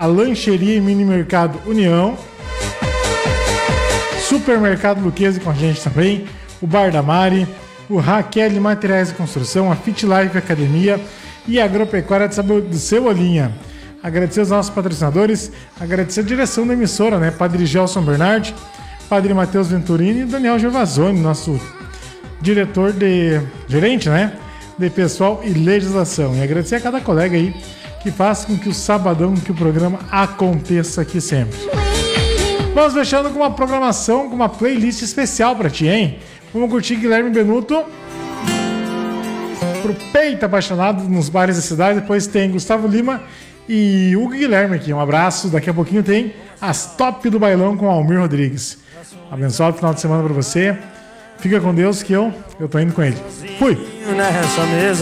a Lancheria e Mini Mercado União, Supermercado Luquezzi com a gente também, o Bar da Mari, o Raquel de Materiais de Construção, a Fit Life Academia e a Agropecuária do Cebolinha. Agradecer aos nossos patrocinadores, agradecer a direção da emissora, né? Padre Gelson Bernardi, Padre Matheus Venturini e Daniel Gervasoni, nosso gerente, né? De pessoal e legislação. E agradecer a cada colega aí que faz com que o sabadão, que o programa aconteça aqui sempre. Vamos fechando com uma programação, com uma playlist especial pra ti, hein? Vamos curtir Guilherme Benuto pro peito apaixonado nos bares da cidade. Depois tem Gustavo Lima e Hugo Guilherme aqui. Um abraço. Daqui a pouquinho tem as top do bailão com Almir Rodrigues. Abençoado final de semana pra você. Fica com Deus que eu tô indo com ele. Fui!